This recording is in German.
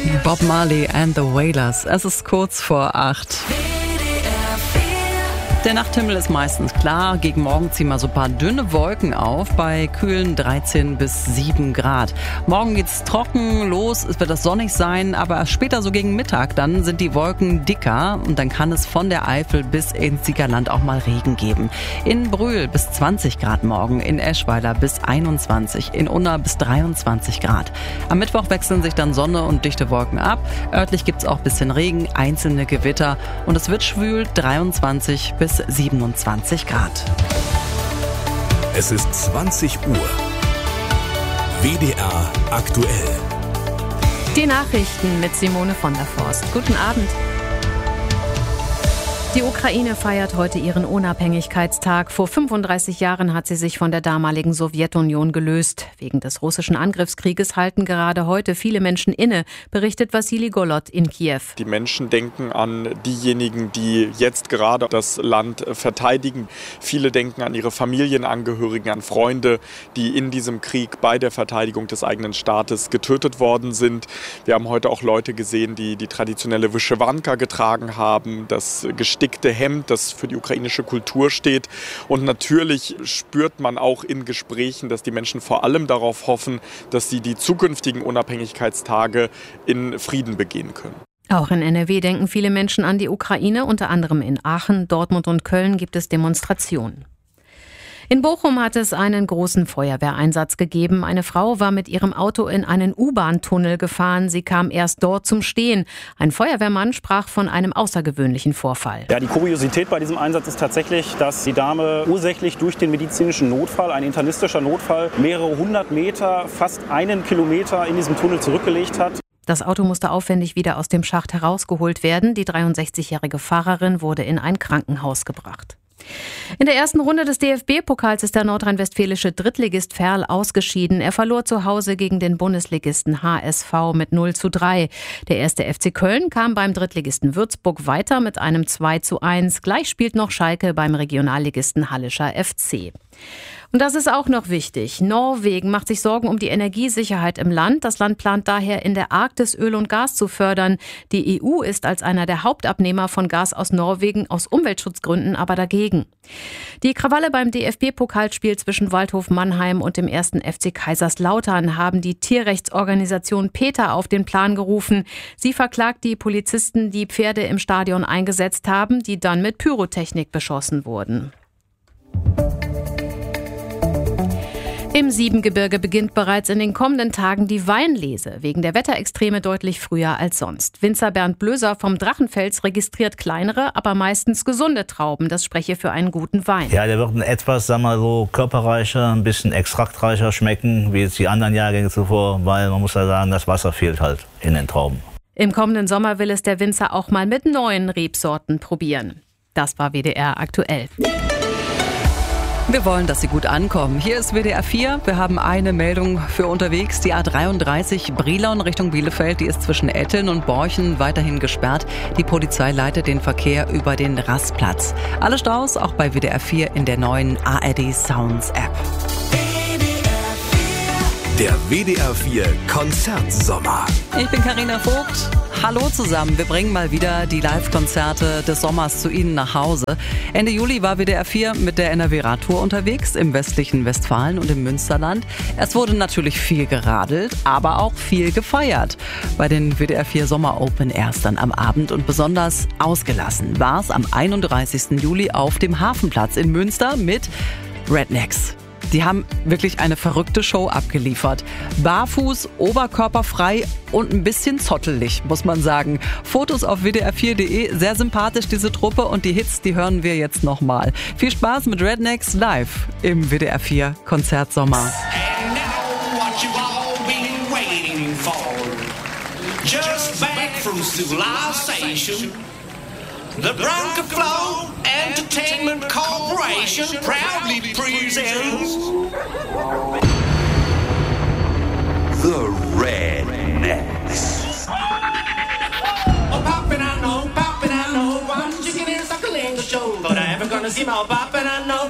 Bob Marley and the Wailers. Es ist kurz vor 8. Der Nachthimmel ist meistens klar. Gegen Morgen ziehen mal so ein paar dünne Wolken auf bei kühlen 13 bis 7 Grad. Morgen geht's trocken los, es wird das sonnig sein, aber erst später so gegen Mittag, dann sind die Wolken dicker und dann kann es von der Eifel bis ins Siegerland auch mal Regen geben. In Brühl bis 20 Grad morgen, in Eschweiler bis 21, in Unna bis 23 Grad. Am Mittwoch wechseln sich dann Sonne und dichte Wolken ab. Örtlich gibt's auch ein bisschen Regen, einzelne Gewitter und es wird schwül, 23 bis 27 Grad. Es ist 20 Uhr. WDR aktuell. Die Nachrichten mit Simone von der Forst. Guten Abend. Die Ukraine feiert heute ihren Unabhängigkeitstag. Vor 35 Jahren hat sie sich von der damaligen Sowjetunion gelöst. Wegen des russischen Angriffskrieges halten gerade heute viele Menschen inne, berichtet Wassili Golod in Kiew. Die Menschen denken an diejenigen, die jetzt gerade das Land verteidigen. Viele denken an ihre Familienangehörigen, an Freunde, die in diesem Krieg bei der Verteidigung des eigenen Staates getötet worden sind. Wir haben heute auch Leute gesehen, die die traditionelle Wyschewanka getragen haben, das gestickte Hemd, das für die ukrainische Kultur steht. Und natürlich spürt man auch in Gesprächen, dass die Menschen vor allem darauf hoffen, dass sie die zukünftigen Unabhängigkeitstage in Frieden begehen können. Auch in NRW denken viele Menschen an die Ukraine, unter anderem in Aachen, Dortmund und Köln gibt es Demonstrationen. In Bochum hat es einen großen Feuerwehreinsatz gegeben. Eine Frau war mit ihrem Auto in einen U-Bahn-Tunnel gefahren. Sie kam erst dort zum Stehen. Ein Feuerwehrmann sprach von einem außergewöhnlichen Vorfall. Ja, die Kuriosität bei diesem Einsatz ist tatsächlich, dass die Dame ursächlich durch den medizinischen Notfall, ein internistischer Notfall, mehrere 100 Meter, fast 1 Kilometer in diesem Tunnel zurückgelegt hat. Das Auto musste aufwendig wieder aus dem Schacht herausgeholt werden. Die 63-jährige Fahrerin wurde in ein Krankenhaus gebracht. In der ersten Runde des DFB-Pokals ist der nordrhein-westfälische Drittligist Verl ausgeschieden. Er verlor zu Hause gegen den Bundesligisten HSV mit 0:3. Der erste FC Köln kam beim Drittligisten Würzburg weiter mit einem 2:1. Gleich spielt noch Schalke beim Regionalligisten Hallischer FC. Und das ist auch noch wichtig. Norwegen macht sich Sorgen um die Energiesicherheit im Land. Das Land plant daher, in der Arktis Öl und Gas zu fördern. Die EU ist als einer der Hauptabnehmer von Gas aus Norwegen aus Umweltschutzgründen aber dagegen. Die Krawalle beim DFB-Pokalspiel zwischen Waldhof Mannheim und dem 1. FC Kaiserslautern haben die Tierrechtsorganisation PETA auf den Plan gerufen. Sie verklagt die Polizisten, die Pferde im Stadion eingesetzt haben, die dann mit Pyrotechnik beschossen wurden. Im Siebengebirge beginnt bereits in den kommenden Tagen die Weinlese, wegen der Wetterextreme deutlich früher als sonst. Winzer Bernd Blöser vom Drachenfels registriert kleinere, aber meistens gesunde Trauben. Das spreche für einen guten Wein. Ja, der wird etwas, sagen wir so, körperreicher, ein bisschen extraktreicher schmecken, wie jetzt die anderen Jahrgänge zuvor, weil man muss ja sagen, das Wasser fehlt halt in den Trauben. Im kommenden Sommer will es der Winzer auch mal mit neuen Rebsorten probieren. Das war WDR aktuell. Wir wollen, dass Sie gut ankommen. Hier ist WDR 4. Wir haben eine Meldung für unterwegs. Die A33 Brilon Richtung Bielefeld, die ist zwischen Etteln und Borchen weiterhin gesperrt. Die Polizei leitet den Verkehr über den Rastplatz. Alle Staus auch bei WDR 4 in der neuen ARD Sounds App. Der WDR 4 Konzertsommer. Ich bin Carina Vogt. Hallo zusammen. Wir bringen mal wieder die Live-Konzerte des Sommers zu Ihnen nach Hause. Ende Juli war WDR 4 mit der NRW-Radtour unterwegs im westlichen Westfalen und im Münsterland. Es wurde natürlich viel geradelt, aber auch viel gefeiert. Bei den WDR 4 Sommer Open Airs dann am Abend und besonders ausgelassen war es am 31. Juli auf dem Hafenplatz in Münster mit Rednecks. Die haben wirklich eine verrückte Show abgeliefert. Barfuß, oberkörperfrei und ein bisschen zottelig, muss man sagen. Fotos auf wdr4.de, sehr sympathisch diese Truppe und die Hits, die hören wir jetzt nochmal. Viel Spaß mit Rednecks live im WDR 4 Konzertsommer. And now what you've all been waiting for. Just back from civilization. The Bronco Flow Entertainment Corporation proudly presents The Rednecks. Oh, poppin', I know, one chicken is like a lingo show. But I ain't gonna see my poppin', I know,